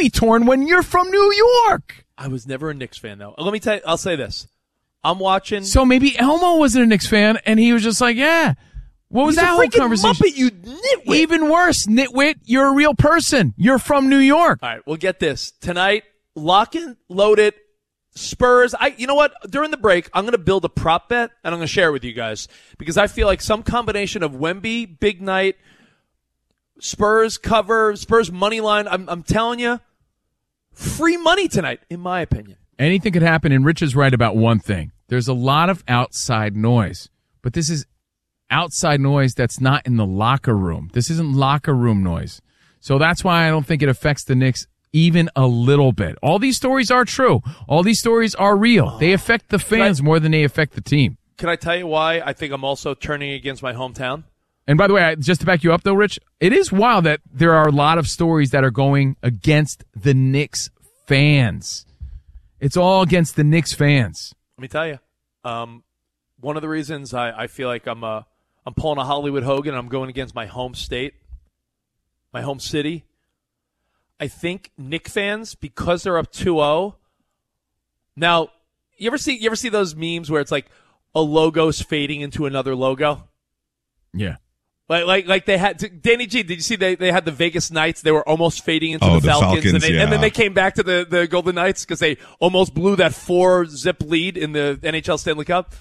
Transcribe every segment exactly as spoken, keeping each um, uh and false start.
be torn when you're from New York. I was never a Knicks fan, though. Let me tell you, I'll say this. I'm watching. So maybe Elmo wasn't a Knicks fan, and he was just like, yeah. What was He's that a whole freaking conversation? Muppet, you nitwit. Even worse, nitwit, you're a real person. You're from New York. All right, well, get this. Tonight, lock and load it. Spurs. I. You know what? During the break, I'm going to build a prop bet, and I'm going to share it with you guys because I feel like some combination of Wemby, big night, Spurs cover, Spurs money line. I'm, I'm telling you, free money tonight, in my opinion. Anything could happen, and Rich is right about one thing. There's a lot of outside noise, but this is outside noise that's not in the locker room. This isn't locker room noise. So that's why I don't think it affects the Knicks even a little bit. All these stories are true. All these stories are real. They affect the fans I, more than they affect the team. Can I tell you why I think I'm also turning against my hometown? And by the way, just to back you up though, Rich, it is wild that there are a lot of stories that are going against the Knicks fans. It's all against the Knicks fans. Let me tell you, um, one of the reasons I, I feel like I'm uh, I'm pulling a Hollywood Hogan and I'm going against my home state, my home city. I think Knicks fans, because they're up two oh. Now, you ever see you ever see those memes where it's like a logo's fading into another logo? Yeah. Like like like they had Danny G, did you see they, they had the Vegas Knights? They were almost fading into oh, the, the Falcons, Falcons and, they, yeah. and then they came back to the, the Golden Knights because they almost blew that four zip lead in the N H L Stanley Cup.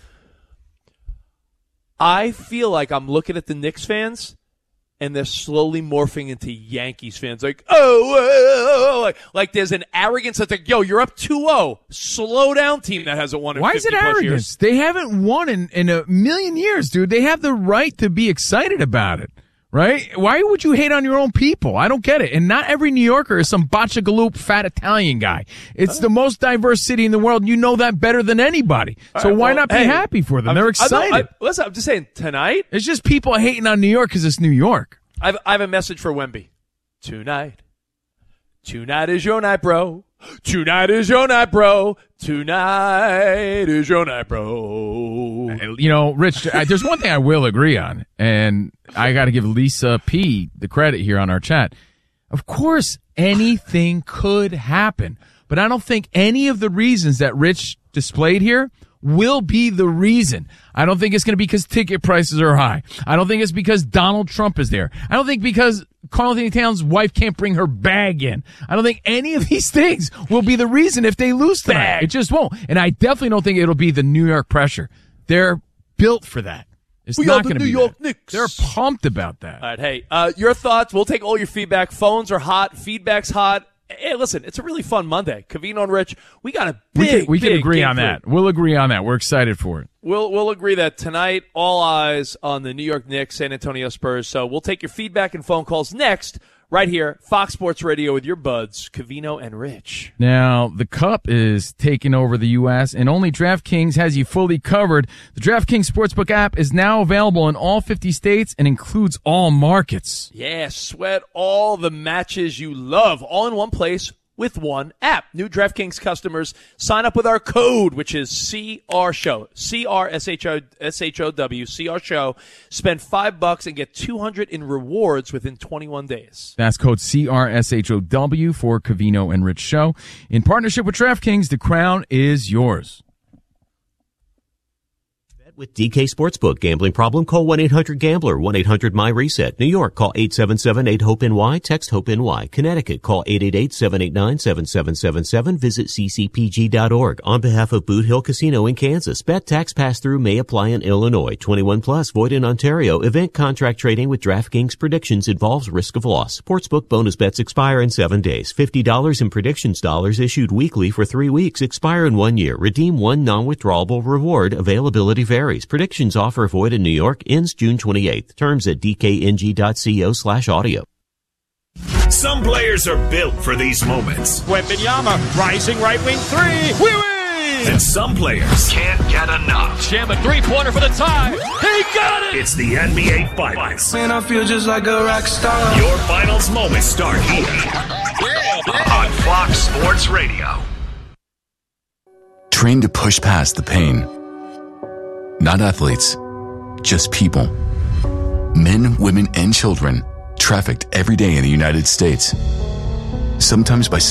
I feel like I'm looking at the Knicks fans, and they're slowly morphing into Yankees fans. Like, oh, oh, oh. Like, like there's an arrogance that's like, yo, you're up two oh. Slow down, team that hasn't won in Why is it fifty plus arrogance? years. They haven't won in, in a million years, dude. They have the right to be excited about it, right? Why would you hate on your own people? I don't get it. And not every New Yorker is some botchagaloop fat Italian guy. It's the most diverse city in the world. You know that better than anybody. All so right, why well, not be hey, happy for them? I'm, They're I know, excited. I, listen, I'm just saying, tonight, It's just people hating on New York because it's New York. I've, I have a message for Wemby. Tonight. Tonight is your night, bro. Tonight is your night, bro. Tonight is your night, bro. You know, Rich, I, there's one thing I will agree on, and I got to give Lisa P. the credit here on our chat. Of course, anything could happen, but I don't think any of the reasons that Rich displayed here will be the reason. I don't think it's going to be because ticket prices are high. I don't think it's because Donald Trump is there. I don't think because Carl Anthony Towns' wife can't bring her bag in. I don't think any of these things will be the reason if they lose tonight. Bag. It just won't. And I definitely don't think it'll be the New York pressure. They're built for that. It's we not are the going to New be York that. Knicks. They're pumped about that. All right, hey, uh, your thoughts. We'll take all your feedback. Phones are hot. Feedback's hot. Hey, listen, it's a really fun Monday. Covino and Rich, we got a big, we can, we big can agree game on three. that. We'll agree on that. We're excited for it. We'll we'll agree that tonight, all eyes on the New York Knicks, San Antonio Spurs. So we'll take your feedback and phone calls next, right here, Fox Sports Radio with your buds, Covino and Rich. Now, the Cup is taking over the U S, and only DraftKings has you fully covered. The DraftKings Sportsbook app is now available in all fifty states and includes all markets. Yeah, sweat all the matches you love, all in one place with one app. New DraftKings customers sign up with our code, which is C R Show. C R S H O S H O W, C R Show. Spend five bucks and get two hundred in rewards within twenty-one days. That's code C R S H O W for Covino and Rich Show. In partnership with DraftKings, the crown is yours. With D K Sportsbook. Gambling problem? Call one eight hundred gambler, one eight hundred my reset. New York, call eight seven seven eight hope N Y, text HOPE-NY. Connecticut, call eight eight eight seven eight nine seven seven seven seven. Visit c c p g dot org. On behalf of Boot Hill Casino in Kansas, bet tax pass-through may apply in Illinois. twenty-one plus, void in Ontario. Event contract trading with DraftKings predictions involves risk of loss. Sportsbook bonus bets expire in seven days. fifty dollars in predictions dollars issued weekly for three weeks. Expire in one year. Redeem one non-withdrawable reward. Availability varies. Predictions offer void in New York. Ends June twenty-eighth. Terms at d k n g dot co slash audio. Some players are built for these moments. Wembanyama, rising right wing three. We win! And some players can't get enough. Jam a three-pointer for the tie. He got it! It's the N B A Finals. Man, I feel just like a rock star. Your finals moments start here on Fox Sports Radio. Train to push past the pain. Not athletes, just people. Men, women, and children trafficked every day in the United States. Sometimes by